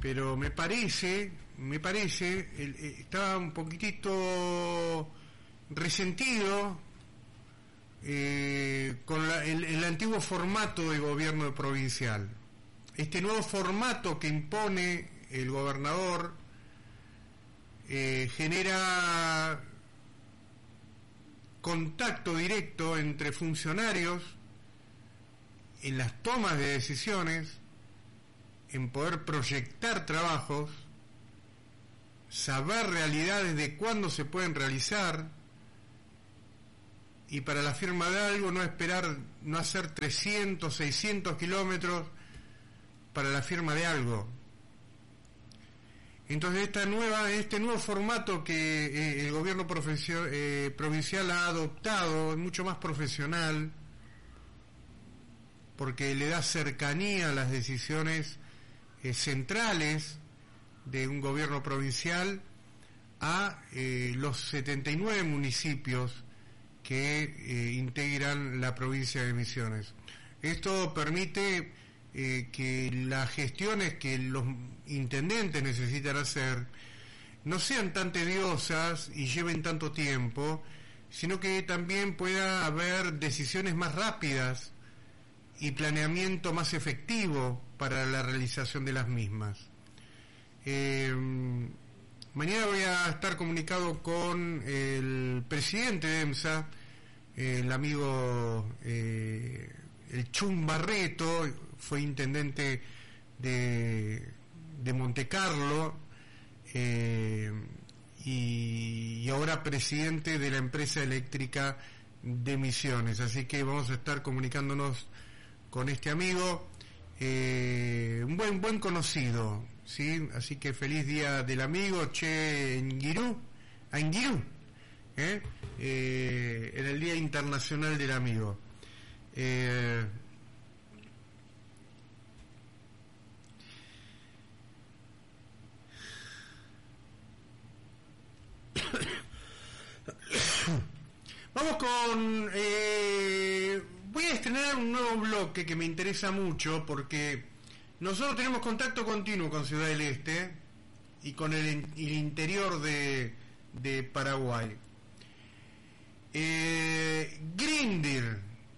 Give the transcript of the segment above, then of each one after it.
pero me parece, estaba un poquitito resentido con el antiguo formato de gobierno provincial. Este nuevo formato que impone el gobernador genera contacto directo entre funcionarios en las tomas de decisiones, en poder proyectar trabajos, saber realidades de cuándo se pueden realizar, y para la firma de algo no hacer 300, 600 kilómetros para la firma de algo. Entonces este nuevo formato que el gobierno provincial ha adoptado es mucho más profesional, porque le da cercanía a las decisiones centrales de un gobierno provincial a los 79 municipios que integran la provincia de Misiones. Esto permite que las gestiones que los intendentes necesitan hacer no sean tan tediosas y lleven tanto tiempo, sino que también pueda haber decisiones más rápidas y planeamiento más efectivo para la realización de las mismas. Mañana voy a estar comunicado con el presidente de EMSA, el amigo el Chum Barreto, fue intendente de Montecarlo y ahora presidente de la empresa eléctrica de Misiones. Así que vamos a estar comunicándonos con este amigo, un buen conocido, ¿sí? Así que feliz día del amigo, Anguirú, en el Día Internacional del Amigo. Vamos con voy a estrenar un nuevo bloque que me interesa mucho, porque nosotros tenemos contacto continuo con Ciudad del Este y con el interior de Paraguay. Grindr,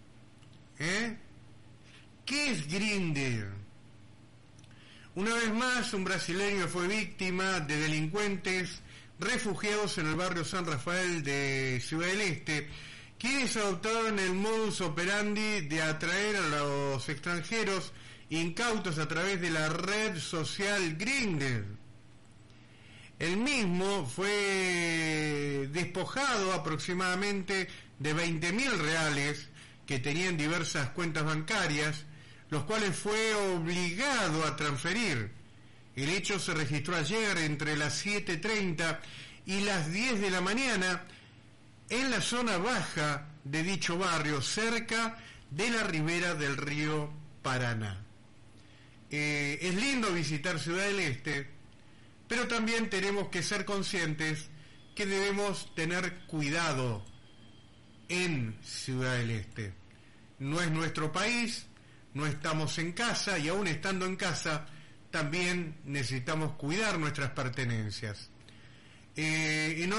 ¿qué es Grindr? Una vez más, un brasileño fue víctima de delincuentes refugiados en el barrio San Rafael de Ciudad del Este, quienes adoptaron el modus operandi de atraer a los extranjeros incautos a través de la red social Grindr. El mismo fue despojado aproximadamente de 20.000 reales que tenía en diversas cuentas bancarias, los cuales fue obligado a transferir. El hecho se registró ayer entre las 7:30 y las 10 de la mañana en la zona baja de dicho barrio, cerca de la ribera del río Paraná. Es lindo visitar Ciudad del Este, pero también tenemos que ser conscientes que debemos tener cuidado en Ciudad del Este. No es nuestro país, no estamos en casa, y aún estando en casa también necesitamos cuidar nuestras pertenencias. En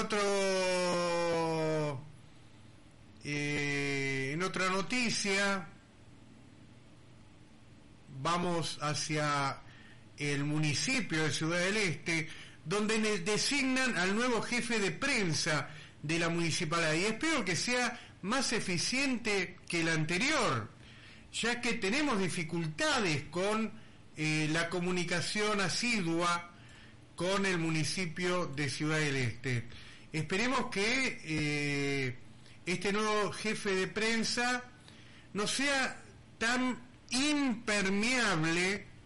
otra noticia, vamos hacia el municipio de Ciudad del Este, donde designan al nuevo jefe de prensa de la municipalidad, y espero que sea más eficiente que el anterior, ya que tenemos dificultades con la comunicación asidua con el municipio de Ciudad del Este. Esperemos que este nuevo jefe de prensa no sea tan impermeable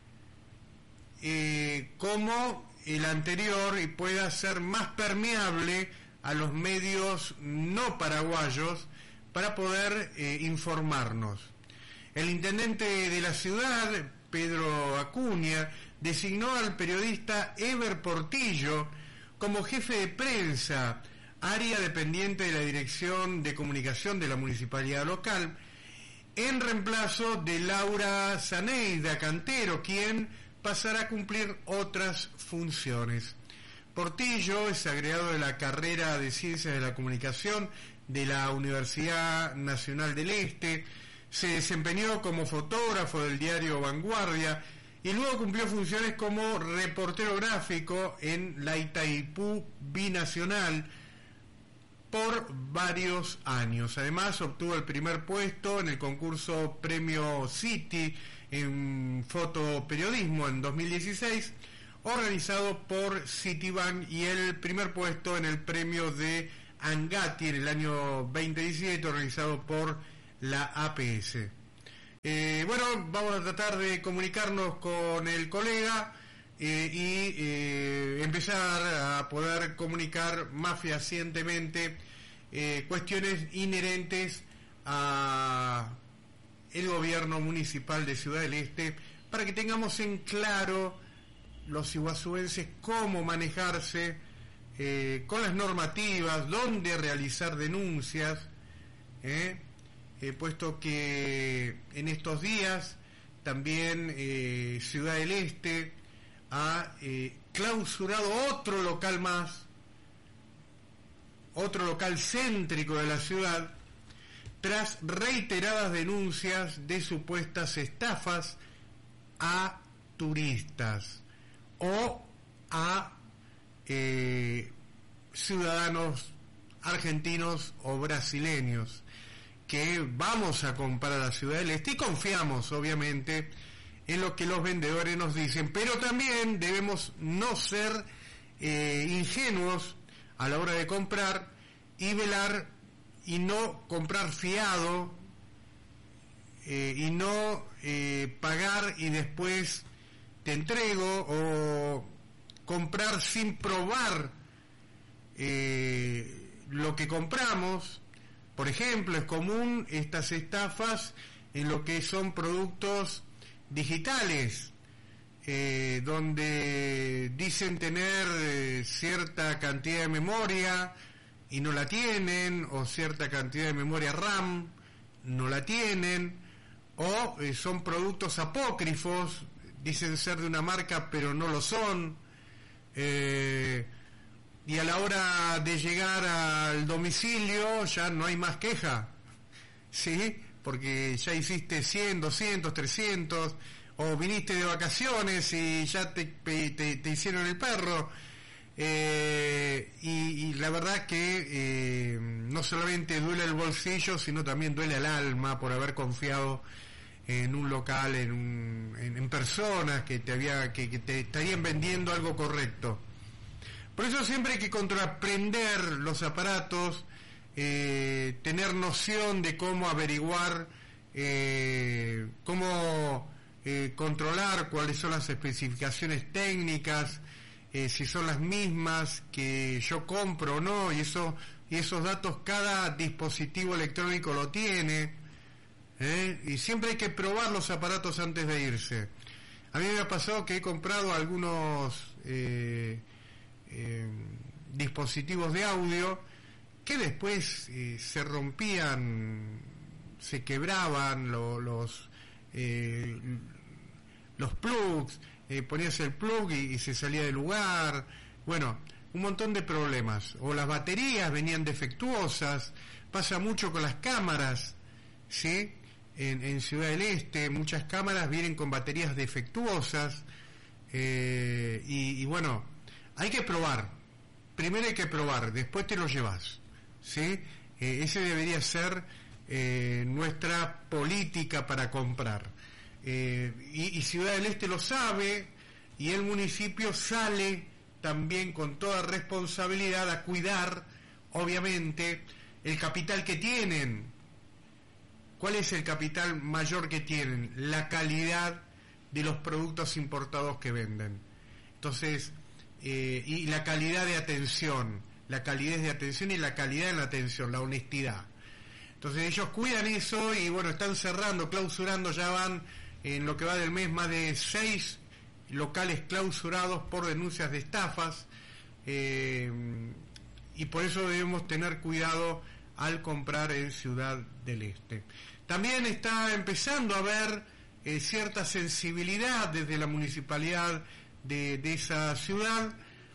como el anterior, y pueda ser más permeable a los medios no paraguayos para poder informarnos. El intendente de la ciudad, Pedro Acuña, designó al periodista Eber Portillo como jefe de prensa, área dependiente de la Dirección de Comunicación de la Municipalidad Local, en reemplazo de Laura Zaneida Cantero, quien pasará a cumplir otras funciones. Portillo es agregado de la carrera de Ciencias de la Comunicación de la Universidad Nacional del Este, se desempeñó como fotógrafo del diario Vanguardia y luego cumplió funciones como reportero gráfico en la Itaipú Binacional por varios años. Además, obtuvo el primer puesto en el concurso Premio City en fotoperiodismo en 2016, organizado por Citibank, y el primer puesto en el premio de Angati en el año 2017, organizado por la APS. Bueno, vamos a tratar de comunicarnos con el colega y empezar a poder comunicar más fehacientemente cuestiones inherentes a el gobierno municipal de Ciudad del Este, para que tengamos en claro los iguazuenses cómo manejarse con las normativas, dónde realizar denuncias, puesto que en estos días también Ciudad del Este ha clausurado otro local más, otro local céntrico de la ciudad, tras reiteradas denuncias de supuestas estafas a turistas o a ciudadanos argentinos o brasileños que vamos a comprar a la Ciudad del Este, y confiamos obviamente en lo que los vendedores nos dicen, pero también debemos no ser ingenuos a la hora de comprar y velar y no comprar fiado y no pagar y después te entrego, o comprar sin probar lo que compramos. Por ejemplo, es común estas estafas en lo que son productos digitales, donde dicen tener cierta cantidad de memoria y no la tienen, o cierta cantidad de memoria RAM, no la tienen, o son productos apócrifos, dicen ser de una marca pero no lo son, y a la hora de llegar al domicilio ya no hay más queja, ¿sí? Porque ya hiciste 100, 200, 300, o viniste de vacaciones y ya te hicieron el perro, y la verdad que no solamente duele el bolsillo, sino también duele el alma por haber confiado en un local, en personas que te estarían vendiendo algo correcto. Por eso siempre hay que contraprender los aparatos, tener noción de cómo averiguar, cómo controlar cuáles son las especificaciones técnicas, si son las mismas que yo compro o no, y esos datos cada dispositivo electrónico lo tiene, y siempre hay que probar los aparatos antes de irse. A mí me ha pasado que he comprado algunos dispositivos de audio que después se rompían, se quebraban los plugs, ponías el plug y se salía del lugar, bueno, un montón de problemas, o las baterías venían defectuosas. Pasa mucho con las cámaras, ¿sí? En Ciudad del Este muchas cámaras vienen con baterías defectuosas, y bueno, hay que probar. Primero hay que probar, después te lo llevas, ¿sí? Ese debería ser nuestra política para comprar. Y Ciudad del Este lo sabe, y el municipio sale también con toda responsabilidad a cuidar, obviamente, el capital que tienen. ¿Cuál es el capital mayor que tienen? La calidad de los productos importados que venden. Entonces, y la calidad de atención, la calidez de atención y la calidad en la atención, la honestidad. Entonces ellos cuidan eso, y bueno, están cerrando, clausurando, ya van en lo que va del mes más de 6 locales clausurados por denuncias de estafas, y por eso debemos tener cuidado al comprar en Ciudad del Este. También está empezando a haber cierta sensibilidad desde la municipalidad de esa ciudad,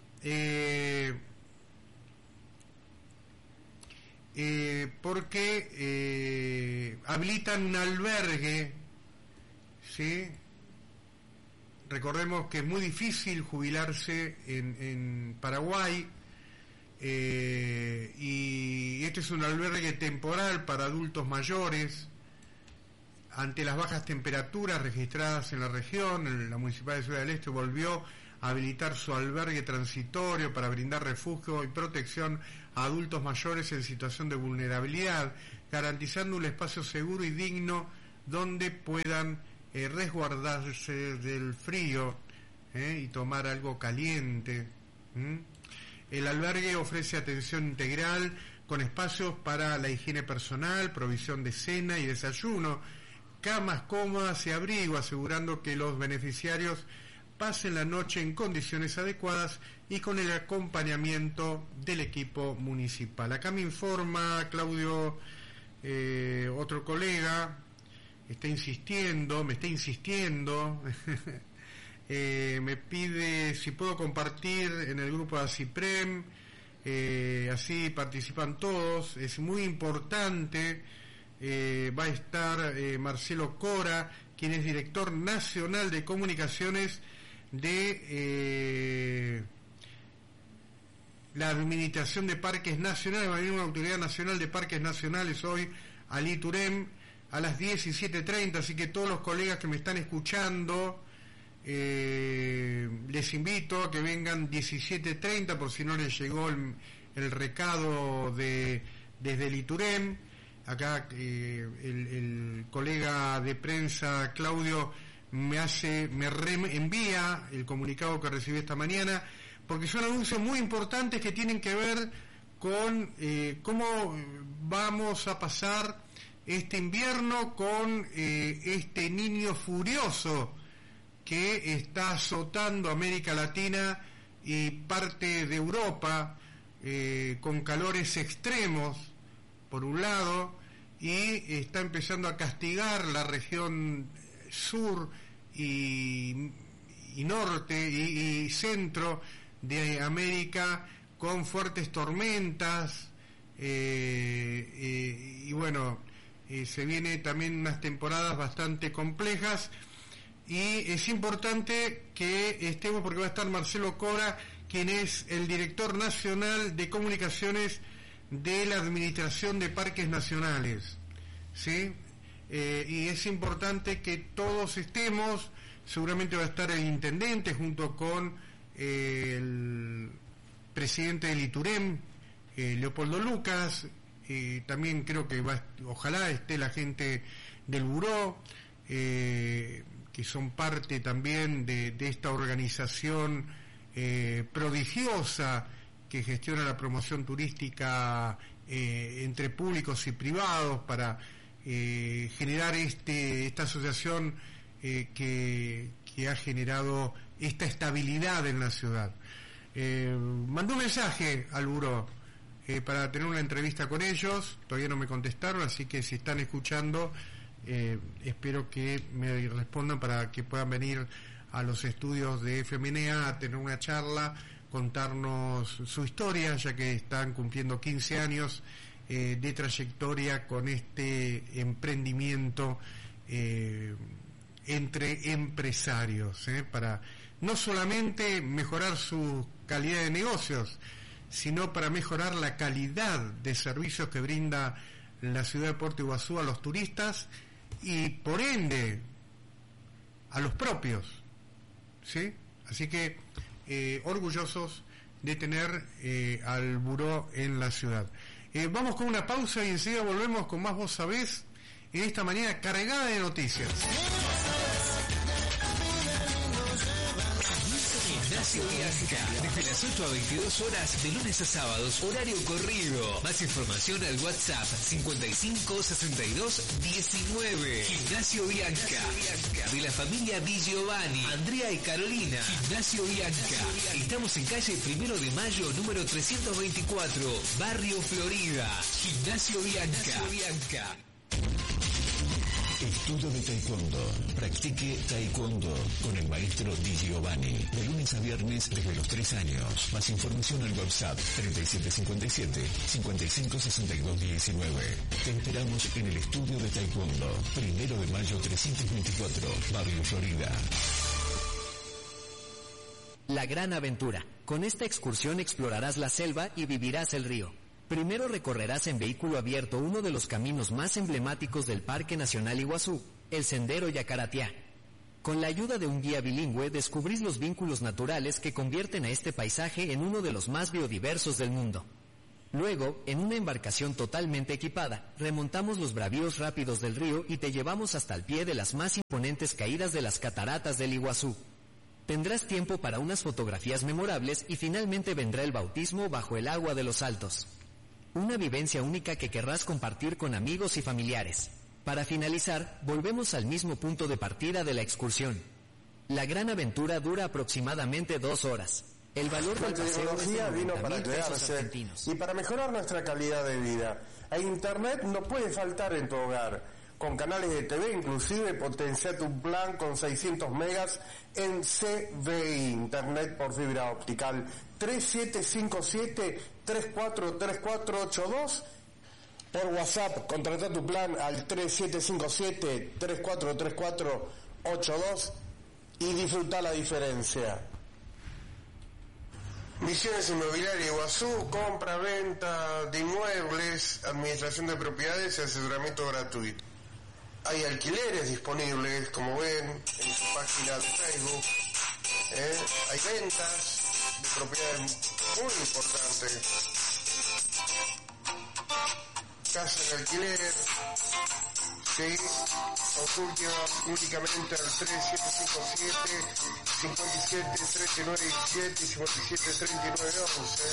porque habilitan un albergue, ¿sí? Recordemos que es muy difícil jubilarse en Paraguay, y este es un albergue temporal para adultos mayores. Ante las bajas temperaturas registradas en la región, la Municipalidad de Ciudad del Este volvió a habilitar su albergue transitorio para brindar refugio y protección a adultos mayores en situación de vulnerabilidad, garantizando un espacio seguro y digno donde puedan resguardarse del frío y tomar algo caliente. El albergue ofrece atención integral con espacios para la higiene personal, provisión de cena y desayuno, camas cómodas y abrigo, asegurando que los beneficiarios pasen la noche en condiciones adecuadas y con el acompañamiento del equipo municipal. Acá me informa Claudio, otro colega, me está insistiendo, me pide si puedo compartir en el grupo de ACIPREM, así participan todos, es muy importante. Va a estar Marcelo Cora, quien es director nacional de comunicaciones de la Administración de Parques Nacionales. Va a venir una autoridad nacional de Parques Nacionales hoy a Iturem a las 17:30, así que todos los colegas que me están escuchando, les invito a que vengan 17:30 por si no les llegó el recado desde el Iturem. Acá el colega de prensa Claudio me envía el comunicado que recibí esta mañana, porque son anuncios muy importantes que tienen que ver con cómo vamos a pasar este invierno con este niño furioso que está azotando América Latina y parte de Europa, con calores extremos por un lado, y está empezando a castigar la región sur y norte y centro de América con fuertes tormentas, y bueno, se viene también unas temporadas bastante complejas, y es importante que estemos, porque va a estar Marcelo Cora, quien es el director nacional de comunicaciones de la Administración de Parques Nacionales, ¿sí? Y es importante que todos estemos. Seguramente va a estar el intendente junto con el presidente del Iturem, Leopoldo Lucas, también creo que ojalá esté la gente del Buró, que son parte también de esta organización prodigiosa que gestiona la promoción turística entre públicos y privados para generar esta asociación que ha generado esta estabilidad en la ciudad. Mandó un mensaje al buró para tener una entrevista con ellos, todavía no me contestaron, así que si están escuchando, espero que me respondan para que puedan venir a los estudios de FMNA a tener una charla, contarnos su historia, ya que están cumpliendo 15 años de trayectoria con este emprendimiento entre empresarios, para no solamente mejorar su calidad de negocios, sino para mejorar la calidad de servicios que brinda la ciudad de Puerto Iguazú a los turistas y por ende a los propios, ¿sí? Así que orgullosos de tener al buró en la ciudad. Vamos con una pausa y enseguida volvemos con más Vos Sabés en esta mañana cargada de noticias. Gimnasio Bianca, desde las 8 a 22 horas de lunes a sábados, horario corrido. Más información al WhatsApp 55 62 19. Gimnasio Bianca, de la familia Di Giovanni, Andrea y Carolina. Gimnasio Bianca. Estamos en calle 1 de Mayo, número 324, Barrio Florida. Gimnasio Bianca. Estudio de Taekwondo. Practique Taekwondo con el maestro Di Giovanni. De lunes a viernes desde los 3 años. Más información al WhatsApp 3757-556219. Te esperamos en el Estudio de Taekwondo. 1 de mayo 324, Barrio Florida. La gran aventura. Con esta excursión explorarás la selva y vivirás el río. Primero recorrerás en vehículo abierto uno de los caminos más emblemáticos del Parque Nacional Iguazú, el Sendero Yacaratiá. Con la ayuda de un guía bilingüe descubrís los vínculos naturales que convierten a este paisaje en uno de los más biodiversos del mundo. Luego, en una embarcación totalmente equipada, remontamos los bravíos rápidos del río y te llevamos hasta el pie de las más imponentes caídas de las cataratas del Iguazú. Tendrás tiempo para unas fotografías memorables y finalmente vendrá el bautismo bajo el agua de los Altos. Una vivencia única que querrás compartir con amigos y familiares. Para finalizar, volvemos al mismo punto de partida de la excursión. La gran aventura dura aproximadamente 2 horas. El valor del paseo tecnología vino para quedarse y para mejorar nuestra calidad de vida. El Internet no puede faltar en tu hogar. Con canales de TV inclusive potencia tu plan con 600 megas en CBI, Internet por fibra optical. 3757-343482. Por WhatsApp, contrata tu plan al 3757-343482 y disfruta la diferencia. Misiones Inmobiliaria Iguazú, compra, venta de inmuebles, administración de propiedades y asesoramiento gratuito. Hay alquileres disponibles, como ven en su página de Facebook. Hay ventas de propiedades muy importantes. Casa en alquiler. Sí, consulte únicamente al 3757-573917 y 573911.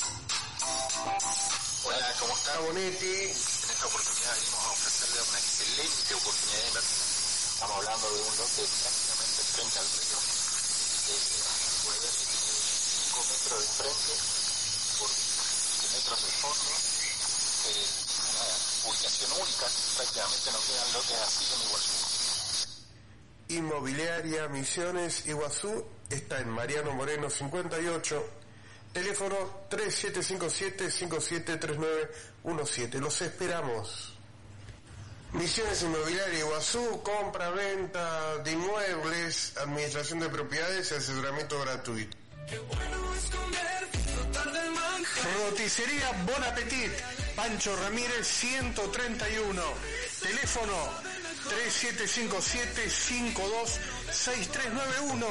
Hola, ¿cómo está? Bonetti. En esta oportunidad venimos a ofrecerle una excelente oportunidad de inversión. Estamos hablando de un lote prácticamente frente al río. Puede ver que tiene 5 metros de frente por 15 metros de fondo. Una ubicación única, prácticamente no quedan lotes así en Iguazú. Inmobiliaria Misiones Iguazú está en Mariano Moreno 58, teléfono 3757-573917. Los esperamos. Misiones Inmobiliaria Iguazú, compra, venta de inmuebles, administración de propiedades y asesoramiento gratuito. Roticería Bon Appetit, Pancho Ramírez 131, teléfono 3757-526391.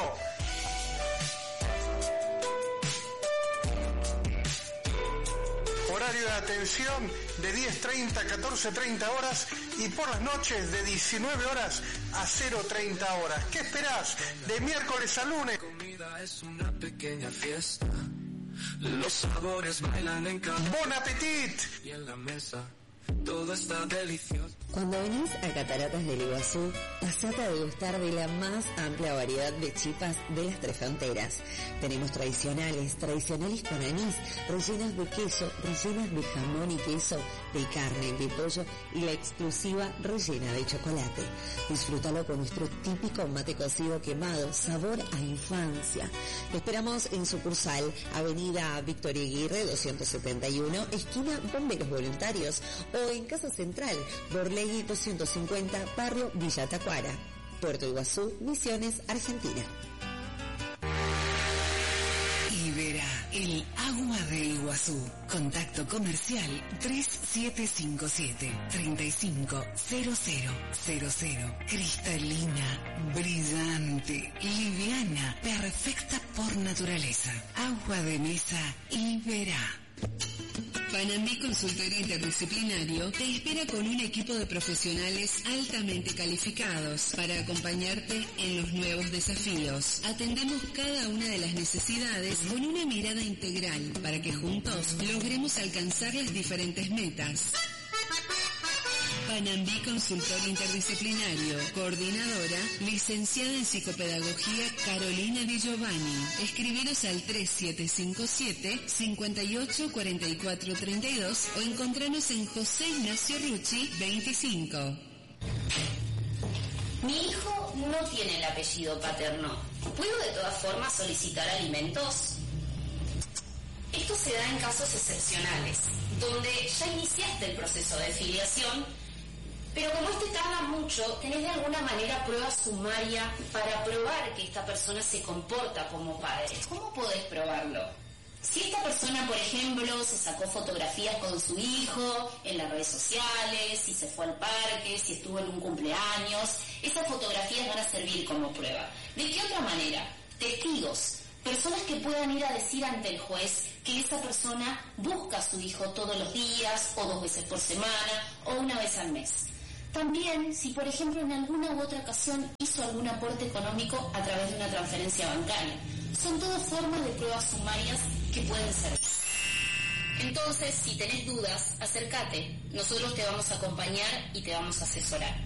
Horario de atención de 10:30 a 14:30 horas y por las noches de 19 horas a 0:30 horas. ¿Qué esperás? De miércoles a lunes. Comida es una pequeña fiesta. Los sabores bailan en cada Bon Appetit. y en la mesa. Todo está delicioso. Cuando venís a Cataratas del Iguazú, pasate a degustar de la más amplia variedad de chipas de las 3 fronteras. Tenemos tradicionales con anís, rellenas de queso, rellenas de jamón y queso, de carne, de pollo y la exclusiva rellena de chocolate. Disfrútalo con nuestro típico mate cocido quemado, sabor a infancia. Te esperamos en sucursal, Avenida Victoria Aguirre 271, esquina Bomberos Voluntarios, o en Casa Central, Borlegui 250, barrio Villa Tacuara, Puerto Iguazú, Misiones, Argentina. Ibera, el agua de Iguazú. Contacto comercial 3757-350000. Cristalina, brillante, liviana, perfecta por naturaleza. Agua de mesa Ibera. Panambí Consultorio Interdisciplinario te espera con un equipo de profesionales altamente calificados para acompañarte en los nuevos desafíos. Atendemos cada una de las necesidades con una mirada integral para que juntos logremos alcanzar las diferentes metas. Panambí Consultorio Interdisciplinario. Coordinadora, licenciada en Psicopedagogía Carolina Di Giovanni. Escribiros al 3757-584432 o encontranos en José Ignacio Rucci 25. Mi hijo no tiene el apellido paterno. ¿Puedo de todas formas solicitar alimentos? Esto se da en casos excepcionales, donde ya iniciaste el proceso de filiación, pero como este tarda mucho, tenés de alguna manera prueba sumaria para probar que esta persona se comporta como padre. ¿Cómo podés probarlo? Si esta persona, por ejemplo, se sacó fotografías con su hijo en las redes sociales, si se fue al parque, si estuvo en un cumpleaños, esas fotografías van a servir como prueba. ¿De qué otra manera? Testigos, personas que puedan ir a decir ante el juez que esa persona busca a su hijo todos los días, o 2 veces por semana, o 1 vez al mes. También, si por ejemplo en alguna u otra ocasión hizo algún aporte económico a través de una transferencia bancaria. Son todas formas de pruebas sumarias que pueden servir. Entonces, si tenés dudas, acércate. Nosotros te vamos a acompañar y te vamos a asesorar.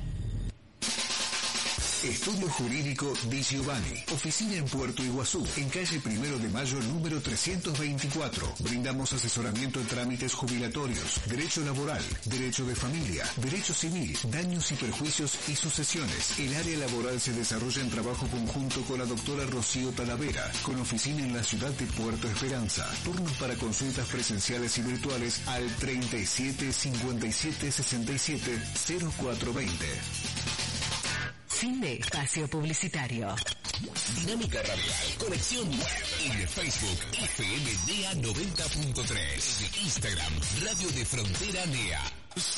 Estudio Jurídico Di Giovanni. Oficina en Puerto Iguazú, en calle 1 de Mayo, número 324. Brindamos asesoramiento en trámites jubilatorios, derecho laboral, derecho de familia, derecho civil, daños y perjuicios y sucesiones. El área laboral se desarrolla en trabajo conjunto con la doctora Rocío Talavera, con oficina en la ciudad de Puerto Esperanza. Turnos para consultas presenciales y virtuales al 37 57 67 0420. Fin de espacio publicitario. Dinámica Radial, conexión web en Facebook FMDA 90.3, Instagram Radio de Frontera NEA.